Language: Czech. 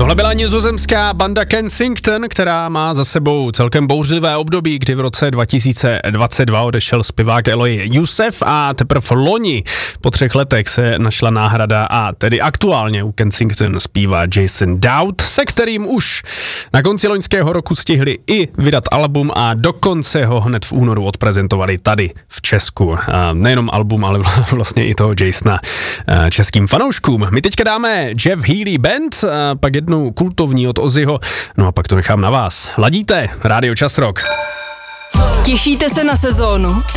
Tohle byla nizozemská banda Kensington, která má za sebou celkem bouřlivé období, kdy v roce 2022 odešel zpěvák Eloy Yousef a teprve loni po 3 letech se našla náhrada a tedy aktuálně u Kensington zpívá Jason Dowd, se kterým už na konci loňského roku stihli i vydat album a dokonce ho hned v únoru odprezentovali tady v Česku. Nejenom album, ale vlastně i toho Jasona českým fanouškům. My teďka dáme Jeff Healey Band, pak jednu kultovní od Ozzyho, no a pak to nechám na vás. Ladíte? Rádio Čas Rock. Těšíte se na sezónu?